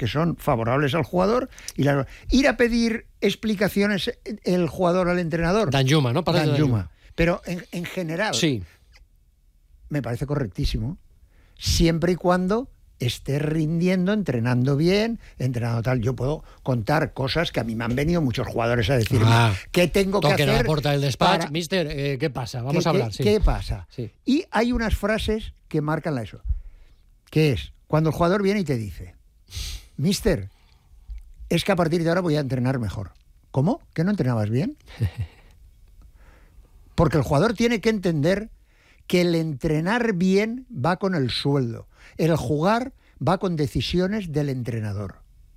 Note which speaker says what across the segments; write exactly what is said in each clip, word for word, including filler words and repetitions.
Speaker 1: que son favorables al jugador y las... ir a pedir explicaciones el jugador al entrenador.
Speaker 2: Danjuma, ¿no? Para
Speaker 1: Danjuma. Pero en, en general
Speaker 2: sí.
Speaker 1: me parece correctísimo, siempre y cuando esté rindiendo, entrenando bien, entrenando tal. Yo puedo contar cosas que a mí me han venido muchos jugadores a decirme.
Speaker 2: Ah,
Speaker 1: ¿Qué tengo que hacer?
Speaker 2: a la puerta del despacho.
Speaker 1: Para...
Speaker 2: Mister, eh, ¿qué pasa? Vamos
Speaker 1: ¿Qué,
Speaker 2: a hablar.
Speaker 1: ¿Qué,
Speaker 2: sí.
Speaker 1: ¿qué pasa?
Speaker 2: Sí.
Speaker 1: Y hay unas frases que marcan eso. Que es, cuando el jugador viene y te dice, Mister, es que a partir de ahora voy a entrenar mejor. ¿Cómo? ¿Que no entrenabas bien? Porque el jugador tiene que entender que el entrenar bien va con el sueldo. El jugar va con decisiones del entrenador.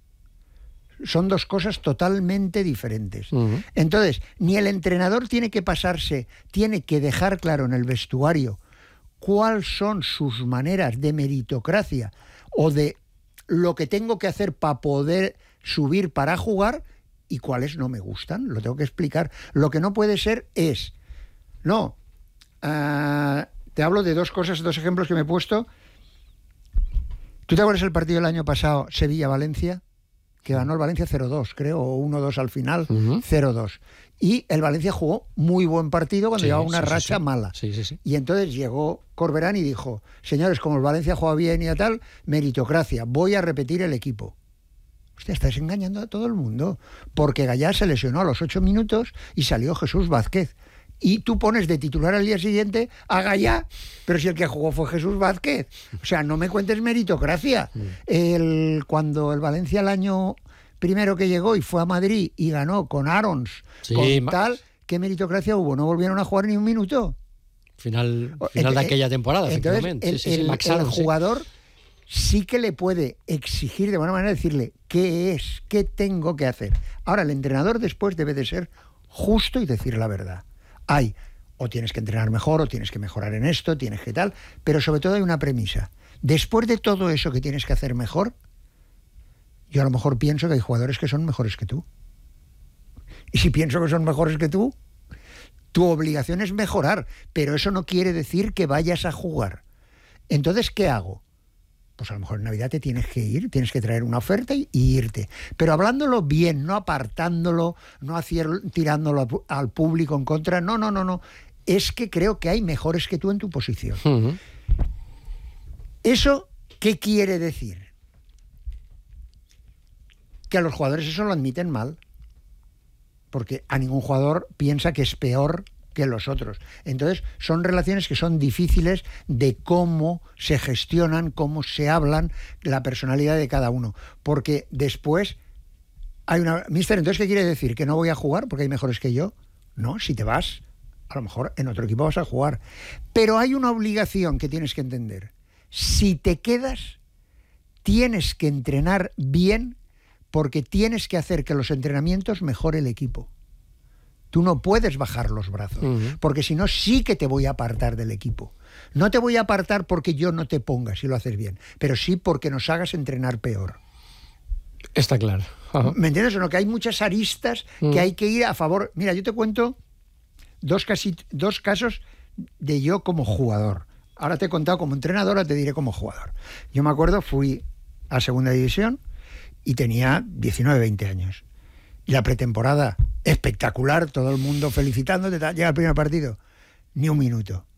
Speaker 1: Son dos cosas totalmente diferentes. Uh-huh. Entonces, ni el entrenador tiene que pasarse, tiene que dejar claro en el vestuario cuáles son sus maneras de meritocracia o de lo que tengo que hacer para poder subir para jugar y cuáles no me gustan. Lo tengo que explicar. Lo que no puede ser es... No, uh, te hablo de dos cosas, dos ejemplos que me he puesto. ¿Tú te acuerdas el partido del año pasado, Sevilla-Valencia? Que ganó el Valencia cero dos, creo, o uno dos al final, uh-huh. cero dos. Y el Valencia jugó muy buen partido cuando sí, llevaba una sí, racha
Speaker 2: sí, sí.
Speaker 1: mala.
Speaker 2: Sí, sí, sí.
Speaker 1: Y entonces llegó Corberán y dijo, señores, como el Valencia juega bien y a tal, meritocracia, voy a repetir el equipo. Hostia, estás engañando a todo el mundo. Porque Gallá se lesionó a los ocho minutos y salió Jesús Vázquez. Y tú pones de titular al día siguiente a Gallá, pero si el que jugó fue Jesús Vázquez. O sea, no me cuentes meritocracia. Mm. El, cuando el Valencia el año primero que llegó y fue a Madrid y ganó con Arons, sí, con ma- tal, ¿qué meritocracia hubo? No volvieron a jugar ni un minuto.
Speaker 2: Final, final de aquella temporada,
Speaker 1: entonces,
Speaker 2: efectivamente.
Speaker 1: El,
Speaker 2: sí, sí,
Speaker 1: el,
Speaker 2: sí, Max
Speaker 1: el
Speaker 2: Arons,
Speaker 1: jugador sí. sí que le puede exigir de buena manera, decirle qué es, qué tengo que hacer. Ahora, el entrenador después debe de ser justo y decir la verdad. Hay, o tienes que entrenar mejor, o tienes que mejorar en esto, tienes que tal, pero sobre todo hay una premisa. Después de todo eso que tienes que hacer mejor, yo a lo mejor pienso que hay jugadores que son mejores que tú. Y si pienso que son mejores que tú, tu obligación es mejorar, pero eso no quiere decir que vayas a jugar. Entonces, ¿qué hago? Pues a lo mejor en Navidad te tienes que ir, tienes que traer una oferta y, y irte. Pero hablándolo bien, no apartándolo, no hacer, tirándolo a, al público en contra. No, no, no, no. Es que creo que hay mejores que tú en tu posición. Uh-huh. ¿Eso qué quiere decir? Que a los jugadores eso lo admiten mal. Porque a ningún jugador piensa que es peor que los otros. Entonces, son relaciones que son difíciles de cómo se gestionan, cómo se hablan, la personalidad de cada uno. Porque después hay una... Mister, ¿entonces qué quiere decir? ¿Que no voy a jugar porque hay mejores que yo? No, si te vas, a lo mejor en otro equipo vas a jugar. Pero hay una obligación que tienes que entender. Si te quedas, tienes que entrenar bien porque tienes que hacer que los entrenamientos mejore el equipo. Tú no puedes bajar los brazos, uh-huh. porque si no sí que te voy a apartar del equipo. No te voy a apartar porque yo no te ponga si lo haces bien, pero sí porque nos hagas entrenar peor.
Speaker 2: Está claro. Uh-huh.
Speaker 1: ¿Me entiendes o no? Que hay muchas aristas uh-huh. que hay que ir a favor. Mira, yo te cuento dos, casi, dos casos de yo como jugador. Ahora te he contado como entrenador, ahora te diré como jugador. Yo me acuerdo, fui a segunda división y tenía diecinueve, veinte años. Y la pretemporada, espectacular, todo el mundo felicitándote. Llega el primer partido, ni un minuto.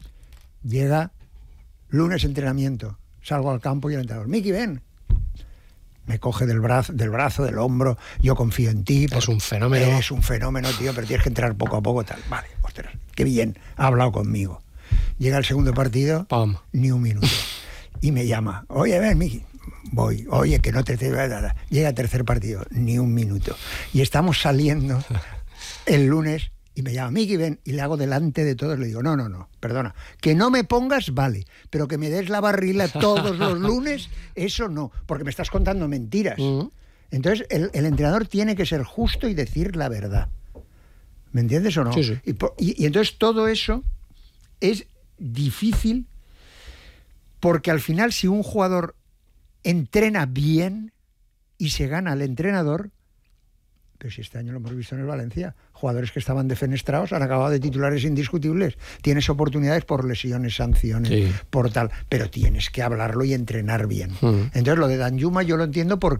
Speaker 1: Llega lunes entrenamiento, salgo al campo y el entrenador, Miki, ven. Me coge del brazo, del brazo, del hombro, yo confío en ti.
Speaker 2: Es un fenómeno.
Speaker 1: Es un fenómeno, tío, pero tienes que entrar poco a poco, tal. Vale, ostras, qué bien, ha hablado conmigo. Llega el segundo partido, ¡pam! Ni un minuto. Y me llama, oye, ven, Miki. Voy, oye, que no te... Llega el tercer partido, ni un minuto. Y estamos saliendo el lunes y me llama, Miki, ven, y le hago delante de todos, le digo, no, no, no, perdona, que no me pongas, vale, pero que me des la barrila todos los lunes, eso no, porque me estás contando mentiras. Uh-huh. Entonces, el, el entrenador tiene que ser justo y decir la verdad. ¿Me entiendes o no?
Speaker 2: Sí, sí.
Speaker 1: Y, y, y entonces todo eso es difícil porque al final si un jugador entrena bien y se gana al entrenador, pero si este año lo hemos visto en el Valencia, jugadores que estaban defenestrados han acabado de titulares indiscutibles. Tienes oportunidades por lesiones, sanciones, sí. por tal, pero tienes que hablarlo y entrenar bien. Uh-huh. Entonces lo de Danjuma yo lo entiendo porque